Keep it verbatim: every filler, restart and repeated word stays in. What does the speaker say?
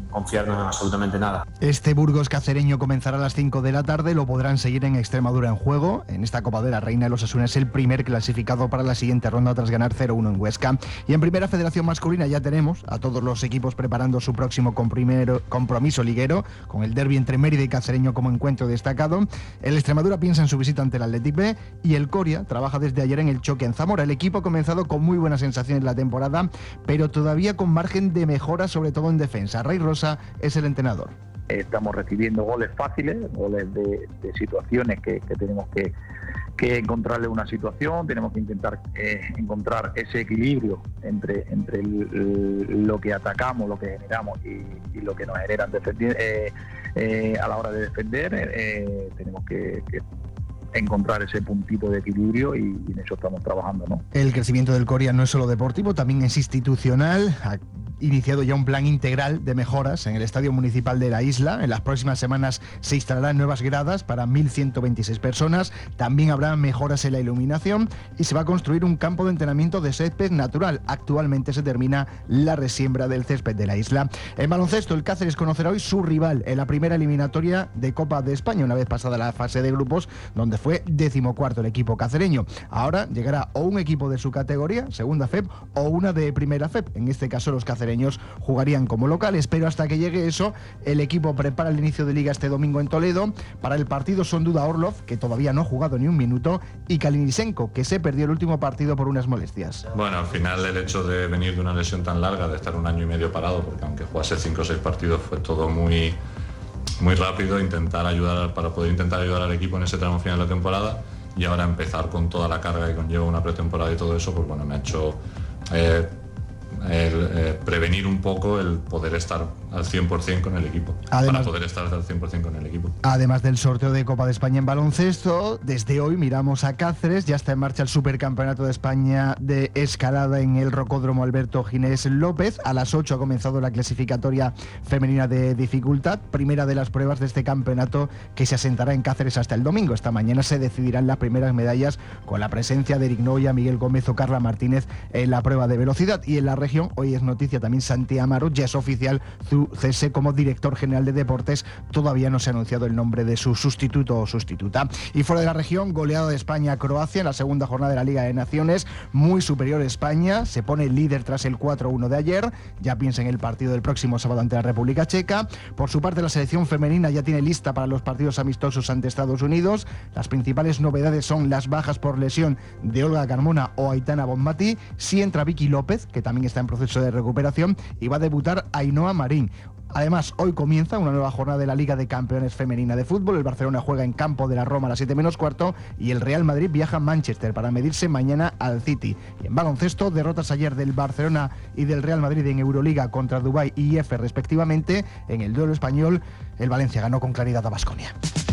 confiarnos en absolutamente nada. Este Burgos cacereño comenzará a las cinco de la tarde, lo podrán seguir en Extremadura en Juego. En esta Copa de la Reina, el Osasuna es el primer clasificado para la siguiente ronda tras ganar cero uno en Huesca. Y en Primera Federación Masculina ya tenemos a todos los equipos preparando su próximo compromiso liguero, con el derbi entre Mérida y Cacereño como encuentro destacado. El Extremadura piensa en su visita ante el Athletic B y el Coria trabaja desde ayer en el choque en Zamora. El equipo ha comenzado con muy buenas sensaciones la temporada, pero todavía con margen de mejora, sobre todo en defensa. Ray Rosa es el entrenador. Estamos recibiendo goles fáciles, goles de, de situaciones que, que tenemos que, que encontrarle una situación, tenemos que intentar eh, encontrar ese equilibrio entre, entre el, el, lo que atacamos, lo que generamos y, y lo que nos generan defender, eh, eh, a la hora de defender. Eh, tenemos que, que encontrar ese puntito de equilibrio y, y en eso estamos trabajando, ¿no? El crecimiento del Coria no es solo deportivo, también es institucional. Iniciado ya un plan integral de mejoras en el Estadio Municipal de la isla. En las próximas semanas se instalarán nuevas gradas para mil ciento veintiséis personas. También habrá mejoras en la iluminación y se va a construir un campo de entrenamiento de césped natural. Actualmente se termina la resiembra del césped de la isla. En baloncesto, el Cáceres conocerá hoy su rival en la primera eliminatoria de Copa de España, una vez pasada la fase de grupos, donde fue decimocuarto el equipo cacereño. Ahora llegará o un equipo de su categoría, segunda F E P, o una de primera F E P. En este caso, los cacereños jugarían como locales, pero hasta que llegue eso, el equipo prepara el inicio de liga este domingo en Toledo. Para el partido son duda Orlov, que todavía no ha jugado ni un minuto, y Kalinisenko, que se perdió el último partido por unas molestias. Bueno, al final el hecho de venir de una lesión tan larga, de estar un año y medio parado, porque aunque jugase cinco o seis partidos fue todo muy, muy rápido, intentar ayudar para poder intentar ayudar al equipo en ese tramo final de la temporada, y ahora empezar con toda la carga que conlleva una pretemporada y todo eso, pues bueno, me ha hecho eh, el, eh, prevenir un poco el poder estar al cien por ciento con el equipo. Además, para poder estar al cien por ciento con el equipo. Además del sorteo de Copa de España en baloncesto, desde hoy miramos a Cáceres. Ya está en marcha el Supercampeonato de España de escalada en el Rocódromo Alberto Ginés López. A las ocho ha comenzado la clasificatoria femenina de dificultad, primera de las pruebas de este campeonato que se asentará en Cáceres hasta el domingo. Esta mañana se decidirán las primeras medallas con la presencia de Eric Noya, Miguel Gómez o Carla Martínez en la prueba de velocidad. Y en la región, hoy es noticia también Santi Amaro, ya es oficial su cese como director general de deportes. Todavía no se ha anunciado el nombre de su sustituto o sustituta. Y fuera de la región, goleada de España a Croacia en la segunda jornada de la Liga de Naciones, muy superior España, se pone líder tras el cuatro uno de ayer, ya piensa en el partido del próximo sábado ante la República Checa. Por su parte, la selección femenina ya tiene lista para los partidos amistosos ante Estados Unidos. Las principales novedades son las bajas por lesión de Olga Carmona o Aitana Bonmatí. Sí entra Vicky López, que también está en proceso de recuperación, y va a debutar Ainhoa Marín. Además, hoy comienza una nueva jornada de la Liga de Campeones Femenina de Fútbol. El Barcelona juega en campo de la Roma a las siete menos cuarto y el Real Madrid viaja a Manchester para medirse mañana al City. Y en baloncesto, derrotas ayer del Barcelona y del Real Madrid en Euroliga contra Dubái y I F respectivamente. En el duelo español, el Valencia ganó con claridad a Baskonia.